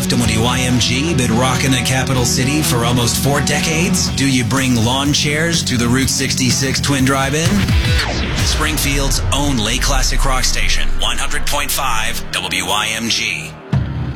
WYMG been rocking the capital city for almost 4 decades? Do you bring lawn chairs to the Route 66 Twin Drive-In? Springfield's only classic rock station, 100.5 WYMG.